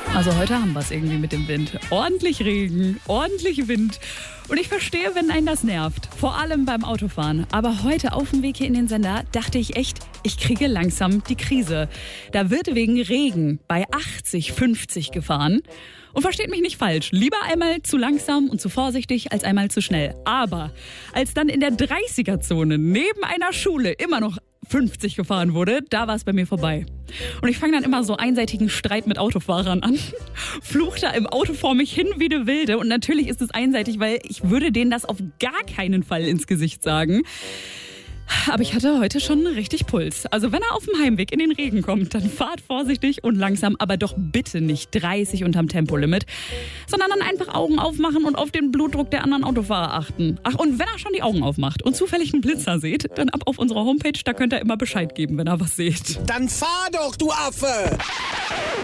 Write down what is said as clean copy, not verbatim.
Also heute haben wir es irgendwie mit dem Wind. Ordentlich Regen, ordentlich Wind. Und ich verstehe, wenn einen das nervt. Vor allem beim Autofahren. Aber heute auf dem Weg hier in den Sender dachte ich echt, ich kriege langsam die Krise. Da wird wegen Regen bei 80, 50 gefahren. Und versteht mich nicht falsch, lieber einmal zu langsam und zu vorsichtig als einmal zu schnell. Aber als dann in der 30er-Zone neben einer Schule immer noch 50 gefahren wurde, da war es bei mir vorbei. Und ich fange dann immer so einseitigen Streit mit Autofahrern an, fluche da im Auto vor mich hin wie eine Wilde. Und natürlich ist es einseitig, weil ich würde denen das auf gar keinen Fall ins Gesicht sagen. Aber ich hatte heute schon richtig Puls. Also wenn er auf dem Heimweg in den Regen kommt, dann fahrt vorsichtig und langsam, aber doch bitte nicht 30 unterm Tempolimit, sondern dann einfach Augen aufmachen und auf den Blutdruck der anderen Autofahrer achten. Ach, und wenn er schon die Augen aufmacht und zufällig einen Blitzer seht, dann ab auf unserer Homepage, da könnt ihr immer Bescheid geben, wenn er was seht. Dann fahr doch, du Affe!